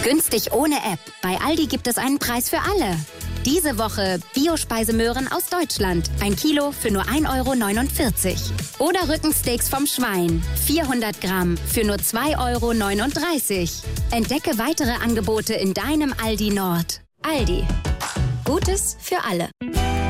Günstig ohne App. Bei Aldi gibt es einen Preis für alle. Diese Woche Bio-Speisemöhren aus Deutschland. 1 Kilo für nur 1,49 €. Oder Rückensteaks vom Schwein. 400 Gramm für nur 2,39 €. Entdecke weitere Angebote in deinem Aldi Nord. Aldi. Gutes für alle.